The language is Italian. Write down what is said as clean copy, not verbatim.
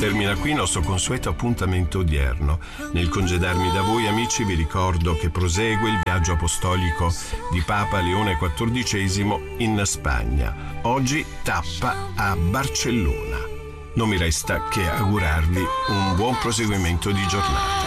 Termina qui il nostro consueto appuntamento odierno. Nel congedarmi da voi, amici, vi ricordo che prosegue il viaggio apostolico di Papa Leone XIV in Spagna. Oggi tappa a Barcellona. Non mi resta che augurarvi un buon proseguimento di giornata.